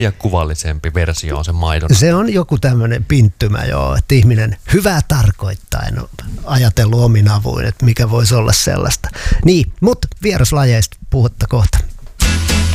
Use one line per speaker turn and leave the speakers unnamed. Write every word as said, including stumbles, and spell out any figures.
Ja kuvallisempi versio on se maidon.
Se on joku tämmöinen pinttymä, joo, että ihminen hyvää tarkoittain on ajatellut omin avuin, että mikä voisi olla sellaista. Niin, mutta vieraslajeista puhutta kohta.